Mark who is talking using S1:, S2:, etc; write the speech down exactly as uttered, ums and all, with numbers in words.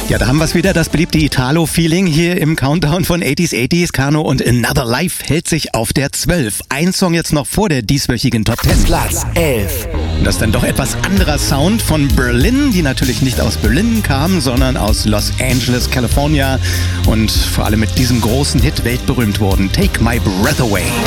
S1: Ja, da haben wir es wieder, das beliebte Italo-Feeling hier im Countdown von achtziger achtziger. Kano und Another Life hält sich auf der zwölf. Ein Song jetzt noch vor der dieswöchigen Top zehn.
S2: Platz elf.
S1: Und das ist dann doch etwas anderer Sound von Berlin, die natürlich nicht aus Berlin kamen, sondern aus Los Angeles, California und vor allem mit diesem großen Hit weltberühmt wurden. Take My Breath Away.